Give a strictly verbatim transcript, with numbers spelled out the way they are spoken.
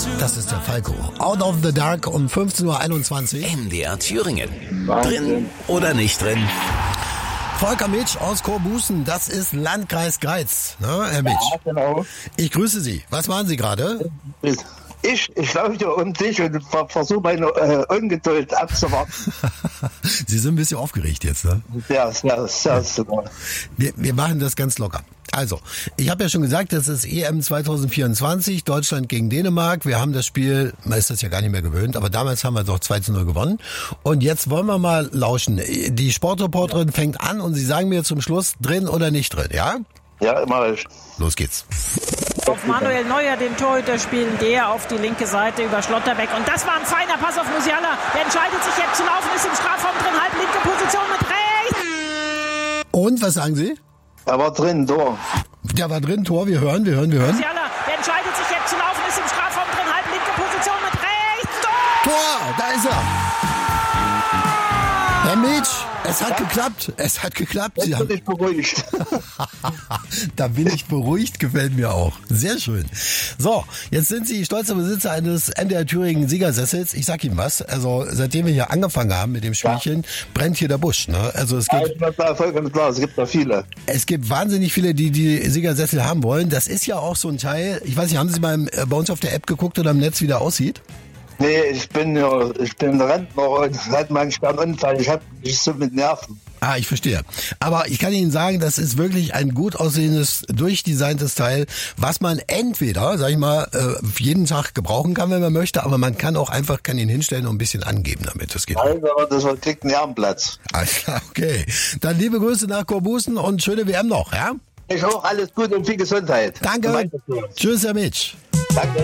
Das ist der Falco. Out of the Dark um fünfzehn Uhr einundzwanzig. M D R Thüringen. Drin oder nicht drin? Volker Mitsch aus Korbusen, das ist Landkreis Greiz. Ne, Herr Mitsch? Ja, genau. Ich grüße Sie. Was machen Sie gerade? Ich, ich laufe hier um dich und versuche meine äh, Ungeduld abzuwarten. Sie sind ein bisschen aufgeregt jetzt, ne? Ja, sehr, sehr sogar. Wir, wir machen das ganz locker. Also, ich habe ja schon gesagt, das ist E M zwanzig vierundzwanzig, Deutschland gegen Dänemark. Wir haben das Spiel, man ist das ja gar nicht mehr gewöhnt, aber damals haben wir doch zwei zu null gewonnen. Und jetzt wollen wir mal lauschen. Die Sportreporterin fängt an und Sie sagen mir zum Schluss, drin oder nicht drin, ja? Ja, immer ich. Los geht's. Auf Manuel Neuer, den Torhüter, spielen der auf die linke Seite über Schlotterbeck. Und das war ein feiner Pass auf Musiala. Der entscheidet sich jetzt zu laufen, ist im Strafraum drin, halb linke Position mit rechts. Und, was sagen Sie? Er war drin, Tor. Der war drin, Tor, wir hören, wir hören, wir hören. Musiala, der entscheidet sich jetzt zu laufen, ist im Strafraum drin, halb linke Position mit rechts. Tor! Tor, da ist er. Herr Mitsch, es hat geklappt, es hat geklappt. Jetzt Sie bin haben... ich beruhigt. Da bin ich beruhigt, gefällt mir auch. Sehr schön. So, jetzt sind Sie stolzer Besitzer eines M D R Thüringen Siegersessels. Ich sag Ihnen was, also seitdem wir hier angefangen haben mit dem Spielchen, ja, brennt hier der Busch. Ne? Also es gibt, ja, ich bin vollkommen klar, es gibt da viele. Es gibt wahnsinnig viele, die die Siegersessel haben wollen. Das ist ja auch so ein Teil, ich weiß nicht, haben Sie mal bei uns auf der App geguckt oder im Netz, wie der aussieht? Nee, ich bin ja, ich bin Rentner und hatte manchmal einen Unfall. Ich habe mich so mit Nerven. Ah, ich verstehe. Aber ich kann Ihnen sagen, das ist wirklich ein gut aussehendes, durchdesigntes Teil, was man entweder, sag ich mal, jeden Tag gebrauchen kann, wenn man möchte, aber man kann auch einfach, kann ihn hinstellen und ein bisschen angeben damit. Das geht. Also, das kriegt einen Ehrenplatz. Alles klar, okay. Dann liebe Grüße nach Korbusen und schöne W M noch, ja? Ich auch, alles Gute und viel Gesundheit. Danke. Tschüss, Herr Mitsch. Danke.